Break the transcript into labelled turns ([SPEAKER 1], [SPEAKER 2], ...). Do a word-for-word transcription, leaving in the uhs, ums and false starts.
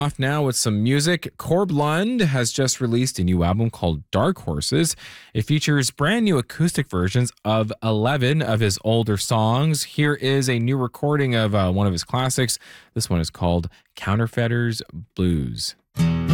[SPEAKER 1] Off now with some music. Corb Lund has just released a new album called Dark Horses. It features brand new acoustic versions of eleven of his older songs. Here is a new recording of uh, one of his classics. This one is called Counterfeiters Blues.